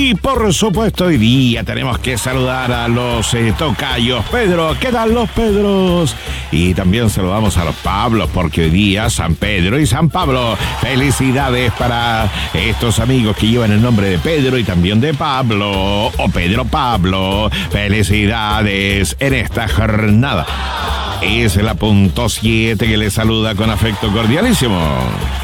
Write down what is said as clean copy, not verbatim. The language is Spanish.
Y por supuesto hoy día tenemos que saludar a los tocayos. Pedro, ¿qué tal los Pedros? Y también saludamos a los Pablos, porque hoy día San Pedro y San Pablo. Felicidades para estos amigos que llevan el nombre de Pedro y también de Pablo, o Pedro Pablo. Felicidades en esta jornada. Es la punto 7 que les saluda con afecto cordialísimo.